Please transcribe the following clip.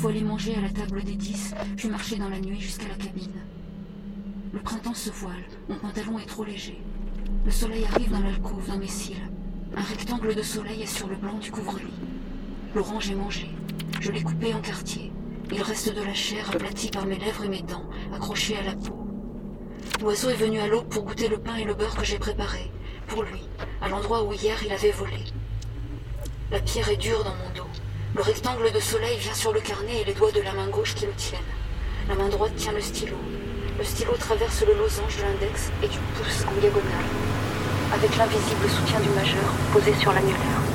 aller manger à la table des 10, puis marcher dans la nuit jusqu'à la cabine. Le printemps se voile, mon pantalon est trop léger. Le soleil arrive dans l'alcôve, dans mes cils. Un rectangle de soleil est sur le blanc du couvre-lit. L'orange est mangé. Je l'ai coupé en quartiers. Il reste de la chair aplatie par mes lèvres et mes dents, accrochée à la peau. L'oiseau est venu à l'aube pour goûter le pain et le beurre que j'ai préparé, pour lui, à l'endroit où hier il avait volé. La pierre est dure dans mon dos. Le rectangle de soleil vient sur le carnet et les doigts de la main gauche qui le tiennent. La main droite tient le stylo. Le stylo traverse le losange de l'index et du pouce en diagonale, avec l'invisible soutien du majeur posé sur l'annulaire.